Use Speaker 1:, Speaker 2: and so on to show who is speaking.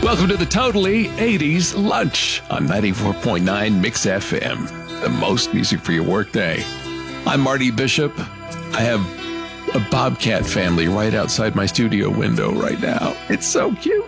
Speaker 1: Welcome to the Totally 80s Lunch on 94.9 Mix FM, the most music for your workday. I'm Marty Bishop. I have a bobcat family right outside my studio window right now. It's so cute.